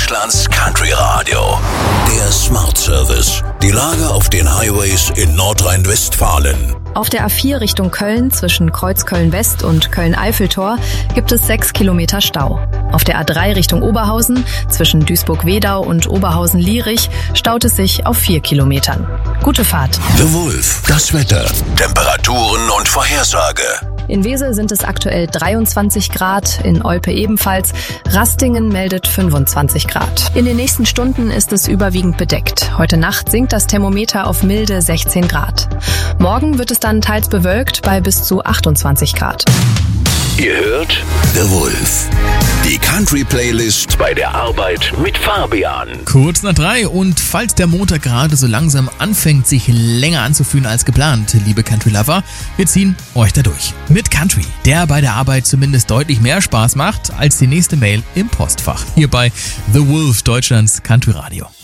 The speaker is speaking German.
Deutschlands Country Radio. Der Smart Service. Die Lage auf den Highways in Nordrhein-Westfalen. Auf der A4 Richtung Köln zwischen Kreuzköln-West und Köln-Eiffeltor gibt es 6 Kilometer Stau. Auf der A3 Richtung Oberhausen zwischen Duisburg-Wedau und Oberhausen-Lierich staut es sich auf 4 Kilometern. Gute Fahrt. The Wolf. Das Wetter, Temperaturen und Vorhersage. In Wesel sind es aktuell 23 Grad, in Olpe ebenfalls. Rastingen meldet 25 Grad. In den nächsten Stunden ist es überwiegend bedeckt. Heute Nacht sinkt das Thermometer auf milde 16 Grad. Morgen wird es dann teils bewölkt bei bis zu 28 Grad. Ihr hört The Wolf. Die Country-Playlist bei der Arbeit mit Fabian. Kurz nach 3 und falls der Montag gerade so langsam anfängt, sich länger anzufühlen als geplant, liebe Country-Lover, wir ziehen euch da durch. Mit Country, der bei der Arbeit zumindest deutlich mehr Spaß macht als die nächste Mail im Postfach. Hier bei The Wolf, Deutschlands Country Radio.